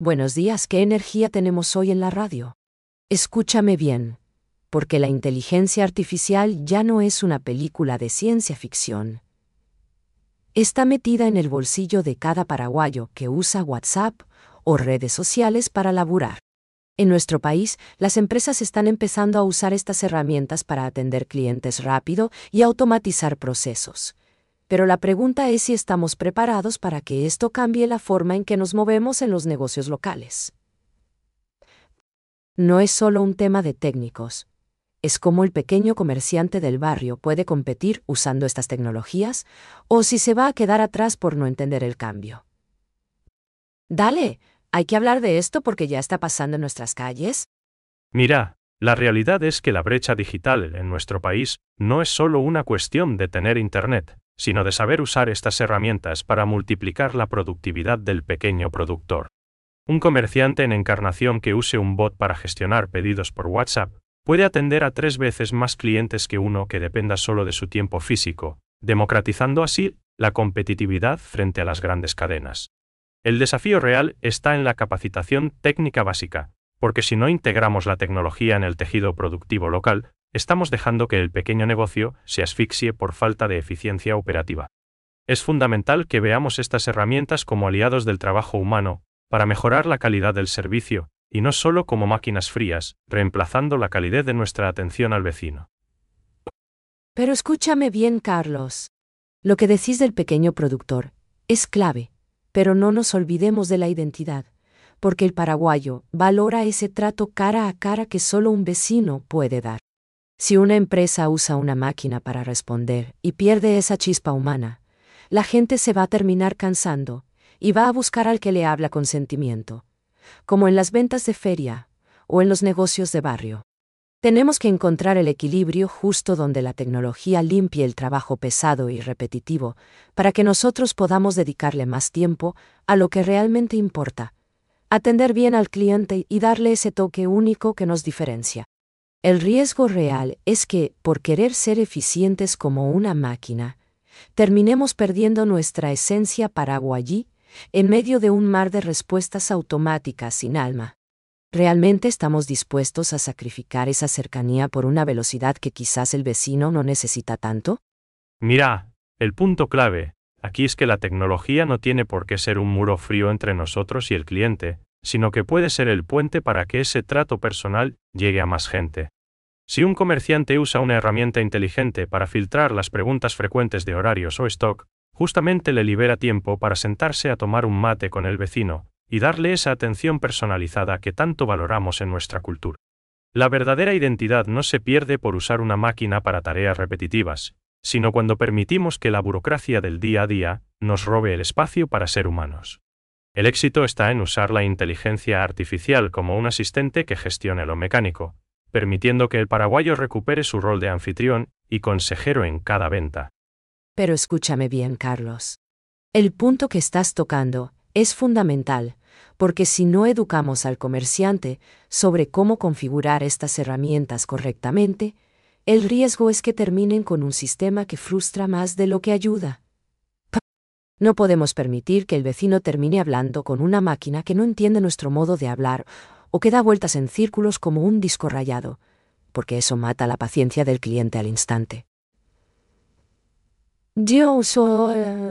Buenos días, ¿qué energía tenemos hoy en la radio? Escúchame bien, porque la inteligencia artificial ya no es una película de ciencia ficción. Está metida en el bolsillo de cada paraguayo que usa WhatsApp o redes sociales para laburar. En nuestro país, las empresas están empezando a usar estas herramientas para atender clientes rápido y automatizar procesos. Pero la pregunta es si estamos preparados para que esto cambie la forma en que nos movemos en los negocios locales. No es solo un tema de técnicos. Es cómo el pequeño comerciante del barrio puede competir usando estas tecnologías, o si se va a quedar atrás por no entender el cambio. Dale, hay que hablar de esto porque ya está pasando en nuestras calles. Mira, la realidad es que la brecha digital en nuestro país no es solo una cuestión de tener Internet, sino de saber usar estas herramientas para multiplicar la productividad del pequeño productor. Un comerciante en Encarnación que use un bot para gestionar pedidos por WhatsApp puede atender a 3 veces más clientes que uno que dependa solo de su tiempo físico, democratizando así la competitividad frente a las grandes cadenas. El desafío real está en la capacitación técnica básica, porque si no integramos la tecnología en el tejido productivo local, estamos dejando que el pequeño negocio se asfixie por falta de eficiencia operativa. Es fundamental que veamos estas herramientas como aliados del trabajo humano, para mejorar la calidad del servicio, y no solo como máquinas frías, reemplazando la calidez de nuestra atención al vecino. Pero escúchame bien, Carlos. Lo que decís del pequeño productor es clave, pero no nos olvidemos de la identidad, porque el paraguayo valora ese trato cara a cara que solo un vecino puede dar. Si una empresa usa una máquina para responder y pierde esa chispa humana, la gente se va a terminar cansando y va a buscar al que le habla con sentimiento, como en las ventas de feria o en los negocios de barrio. Tenemos que encontrar el equilibrio justo donde la tecnología limpie el trabajo pesado y repetitivo para que nosotros podamos dedicarle más tiempo a lo que realmente importa, atender bien al cliente y darle ese toque único que nos diferencia. El riesgo real es que, por querer ser eficientes como una máquina, terminemos perdiendo nuestra esencia paraguayí en medio de un mar de respuestas automáticas sin alma. ¿Realmente estamos dispuestos a sacrificar esa cercanía por una velocidad que quizás el vecino no necesita tanto? Mira, el punto clave aquí es que la tecnología no tiene por qué ser un muro frío entre nosotros y el cliente, sino que puede ser el puente para que ese trato personal llegue a más gente. Si un comerciante usa una herramienta inteligente para filtrar las preguntas frecuentes de horarios o stock, justamente le libera tiempo para sentarse a tomar un mate con el vecino y darle esa atención personalizada que tanto valoramos en nuestra cultura. La verdadera identidad no se pierde por usar una máquina para tareas repetitivas, sino cuando permitimos que la burocracia del día a día nos robe el espacio para ser humanos. El éxito está en usar la inteligencia artificial como un asistente que gestione lo mecánico, permitiendo que el paraguayo recupere su rol de anfitrión y consejero en cada venta. Pero escúchame bien, Carlos. El punto que estás tocando es fundamental, porque si no educamos al comerciante sobre cómo configurar estas herramientas correctamente, el riesgo es que terminen con un sistema que frustra más de lo que ayuda. No podemos permitir que el vecino termine hablando con una máquina que no entiende nuestro modo de hablar o que da vueltas en círculos como un disco rayado, porque eso mata la paciencia del cliente al instante. Yo uso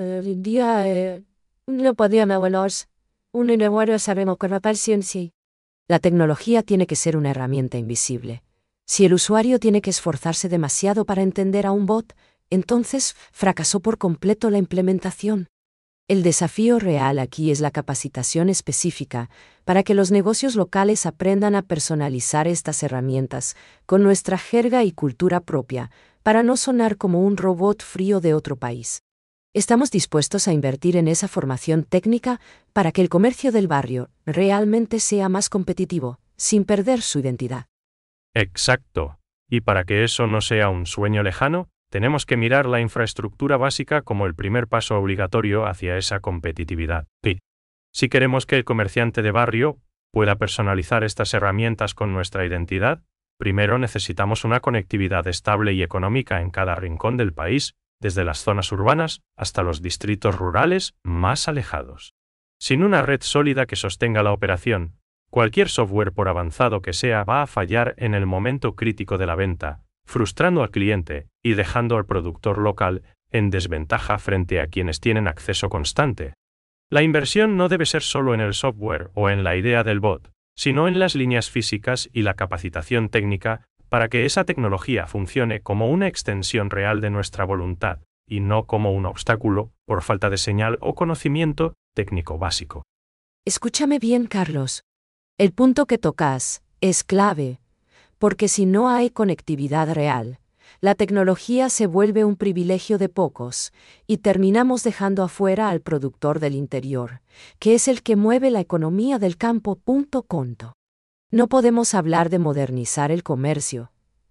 no podíamos abuelos. Un negocio sabemos que la paciencia. La tecnología tiene que ser una herramienta invisible. Si el usuario tiene que esforzarse demasiado para entender a un bot, entonces fracasó por completo la implementación. El desafío real aquí es la capacitación específica para que los negocios locales aprendan a personalizar estas herramientas con nuestra jerga y cultura propia, para no sonar como un robot frío de otro país. ¿Estamos dispuestos a invertir en esa formación técnica para que el comercio del barrio realmente sea más competitivo, sin perder su identidad? Exacto. Y para que eso no sea un sueño lejano, tenemos que mirar la infraestructura básica como el primer paso obligatorio hacia esa competitividad. Sí. Si queremos que el comerciante de barrio pueda personalizar estas herramientas con nuestra identidad, primero necesitamos una conectividad estable y económica en cada rincón del país, desde las zonas urbanas hasta los distritos rurales más alejados. Sin una red sólida que sostenga la operación, cualquier software por avanzado que sea va a fallar en el momento crítico de la venta, frustrando al cliente y dejando al productor local en desventaja frente a quienes tienen acceso constante. La inversión no debe ser solo en el software o en la idea del bot, sino en las líneas físicas y la capacitación técnica para que esa tecnología funcione como una extensión real de nuestra voluntad, y no como un obstáculo por falta de señal o conocimiento técnico básico. Escúchame bien, Carlos. El punto que tocas es clave, porque si no hay conectividad real, la tecnología se vuelve un privilegio de pocos, y terminamos dejando afuera al productor del interior, que es el que mueve la economía del campo. Conto. No podemos hablar de modernizar el comercio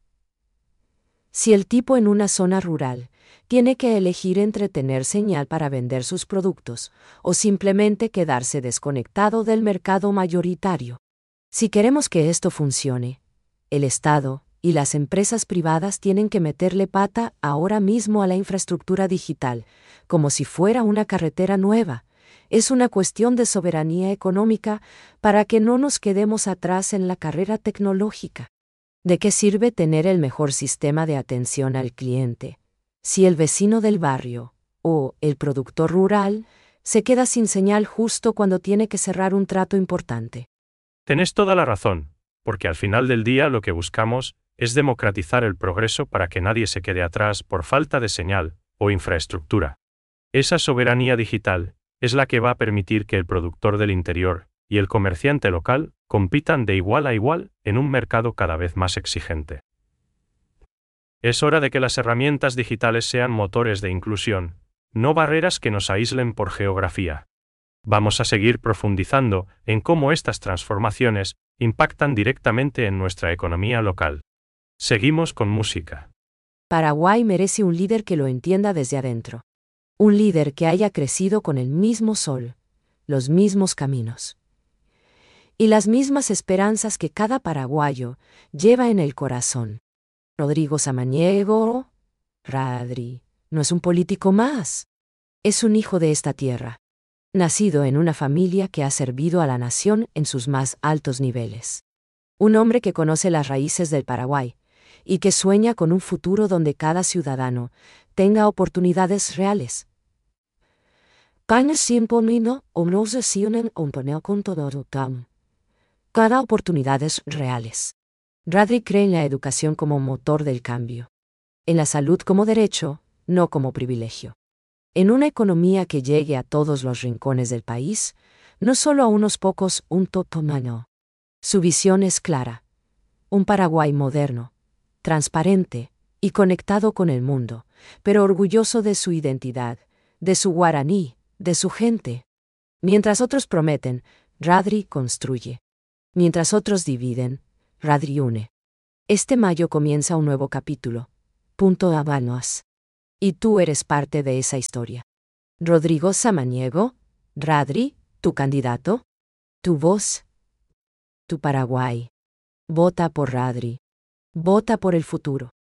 si el tipo en una zona rural tiene que elegir entre tener señal para vender sus productos o simplemente quedarse desconectado del mercado mayoritario. Si queremos que esto funcione, el Estado y las empresas privadas tienen que meterle pata ahora mismo a la infraestructura digital, como si fuera una carretera nueva. Es una cuestión de soberanía económica para que no nos quedemos atrás en la carrera tecnológica. ¿De qué sirve tener el mejor sistema de atención al cliente si el vecino del barrio, o el productor rural, se queda sin señal justo cuando tiene que cerrar un trato importante? Tenés toda la razón, porque al final del día lo que buscamos es democratizar el progreso para que nadie se quede atrás por falta de señal o infraestructura. Esa soberanía digital es la que va a permitir que el productor del interior y el comerciante local compitan de igual a igual en un mercado cada vez más exigente. Es hora de que las herramientas digitales sean motores de inclusión, no barreras que nos aíslen por geografía. Vamos a seguir profundizando en cómo estas transformaciones impactan directamente en nuestra economía local. Seguimos con música. Paraguay merece un líder que lo entienda desde adentro. Un líder que haya crecido con el mismo sol, los mismos caminos y las mismas esperanzas que cada paraguayo lleva en el corazón. Rodrigo Samaniego, Radri, no es un político más. Es un hijo de esta tierra, nacido en una familia que ha servido a la nación en sus más altos niveles. Un hombre que conoce las raíces del Paraguay y que sueña con un futuro donde cada ciudadano tenga oportunidades reales. Cada oportunidades reales. Radri cree en la educación como motor del cambio. En la salud como derecho, no como privilegio. En una economía que llegue a todos los rincones del país, no solo a unos pocos, un totomano. Su visión es clara. Un Paraguay moderno, transparente y conectado con el mundo, pero orgulloso de su identidad, de su guaraní, de su gente. Mientras otros prometen, Radri construye. Mientras otros dividen, Radri une. Este mayo comienza un nuevo capítulo. Habanos. Y tú eres parte de esa historia. Rodrigo Samaniego, Radri, tu candidato, tu voz, tu Paraguay. Vota por Radri. Vota por el futuro.